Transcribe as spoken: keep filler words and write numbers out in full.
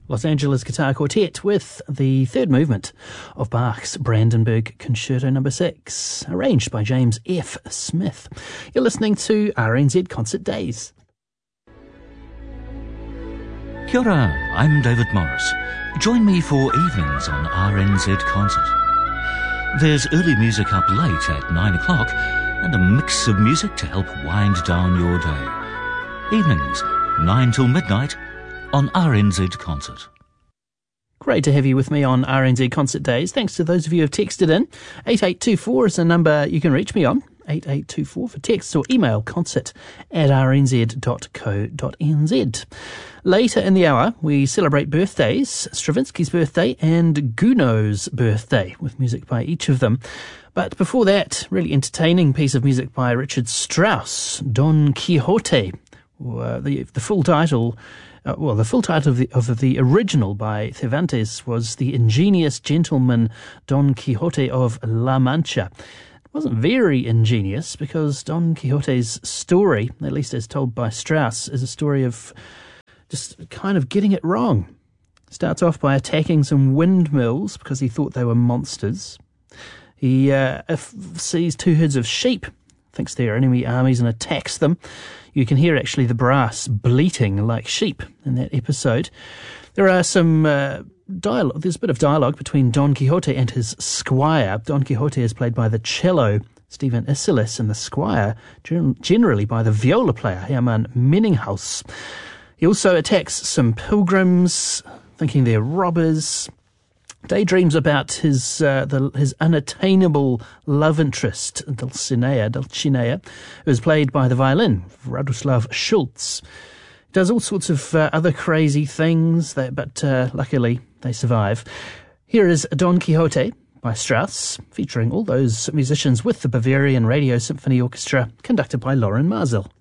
Los Angeles Guitar Quartet with the third movement of Bach's Brandenburg Concerto number six, arranged by James F. Smith. You're listening to R N Z Concert Days. Kia ora, I'm David Morris. Join me for evenings on R N Z Concert. There's early music up late at nine o'clock and a mix of music to help wind down your day. Evenings, nine till midnight, on R N Z Concert. Great to have you with me on R N Z Concert Days. Thanks to those of you who have texted in. eight eight two four is the number you can reach me on. eight eight two four for text or email concert at r n z dot co dot n z. Later in the hour, we celebrate birthdays, Stravinsky's birthday and Gounod's birthday, with music by each of them. But before that, really entertaining piece of music by Richard Strauss, Don Quixote. Uh, the, the full title... Uh, well, the full title of the, of the original by Cervantes was The Ingenious Gentleman Don Quixote of La Mancha. It wasn't very ingenious because Don Quixote's story, at least as told by Strauss, is a story of just kind of getting it wrong. Starts off by attacking some windmills because he thought they were monsters. He uh, sees two herds of sheep, thinks they're enemy armies, and attacks them. You can hear actually the brass bleating like sheep in that episode. There are some uh, dialogue. There's a bit of dialogue between Don Quixote and his squire. Don Quixote is played by the cello Stephen Isserlis, and the squire generally by the viola player Hermann Menninghaus. He also attacks some pilgrims, thinking they're robbers. Daydreams about his uh, the, his unattainable love interest, Dulcinea, Dulcinea, who is played by the violin, Radoslav Schultz. He does all sorts of uh, other crazy things, that, but uh, luckily they survive. Here is Don Quixote by Strauss, featuring all those musicians with the Bavarian Radio Symphony Orchestra, conducted by Loren Marsel.